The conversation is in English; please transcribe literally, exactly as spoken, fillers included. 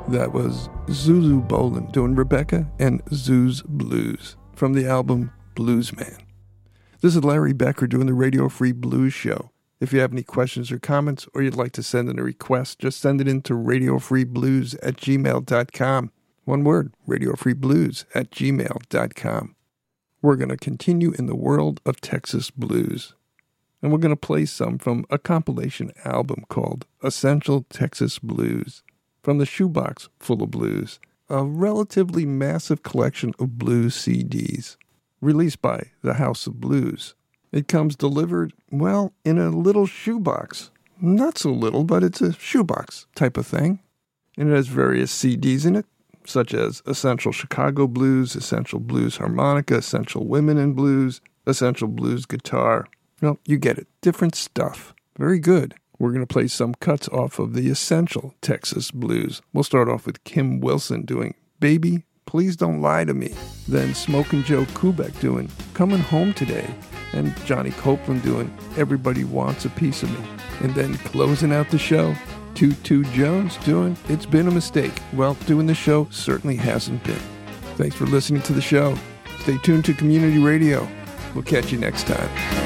That was Zulu Boland doing Rebecca and Zoo's Blues from the album Bluesman. This is Larry Becker doing the Radio Free Blues Show. If you have any questions or comments, or you'd like to send in a request, just send it in to radiofreeblues at gmail dot com. One word, radiofreeblues at gmail dot com. We're going to continue in the world of Texas blues. And we're going to play some from a compilation album called Essential Texas Blues, from the Shoebox Full of Blues, a relatively massive collection of blues C Ds, released by the House of Blues. It comes delivered, well, in a little shoebox. Not so little, but it's a shoebox type of thing. And it has various C Ds in it, such as Essential Chicago Blues, Essential Blues Harmonica, Essential Women in Blues, Essential Blues Guitar. Well, you get it. Different stuff. Very good. We're going to play some cuts off of the Essential Texas Blues. We'll start off with Kim Wilson doing Baby, Please Don't Lie to Me. Then Smokin' Joe Kubek doing Coming Home Today. And Johnny Copeland doing Everybody Wants a Piece of Me. And then closing out the show, Tutu Jones doing It's Been a Mistake. Well, doing the show certainly hasn't been. Thanks for listening to the show. Stay tuned to Community Radio. We'll catch you next time.